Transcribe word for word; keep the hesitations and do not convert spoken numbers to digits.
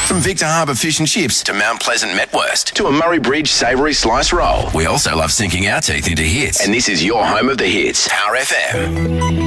From Victor Harbour Fish and Chips to Mount Pleasant Metwurst to a Murray Bridge savoury slice roll. We also love sinking our teeth into hits. And this is your home of the hits. Power F M.